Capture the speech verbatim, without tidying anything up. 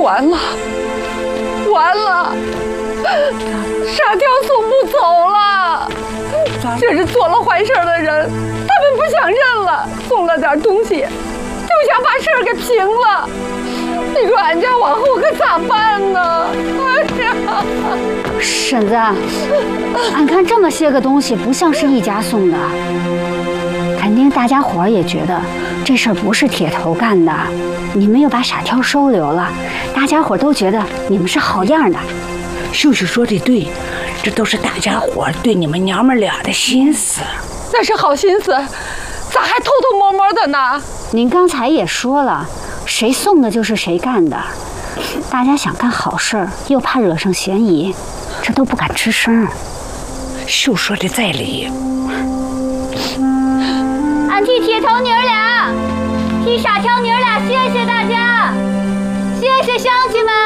完了，完了！傻条送不走了，这是做了坏事的人，他们不想认了，送了点东西，就想把事儿给平了。你说俺家往后可咋办呢？哎呀， 婶子，俺看这么些个东西不像是一家送的，肯定大家伙儿也觉得这事儿不是铁头干的，你们又把傻条收留了，大家伙儿都觉得你们是好样的。 秀秀说的对，这都是大家伙儿对你们娘们俩的心思。 那是好心思，咋还偷偷摸摸的呢？ 您刚才也说了，谁送的就是谁干的，大家想干好事儿，又怕惹上嫌疑，这都不敢吱声。 秀说的在理， 俺替铁头娘儿俩，替傻条娘儿俩谢谢大家，谢谢乡亲们。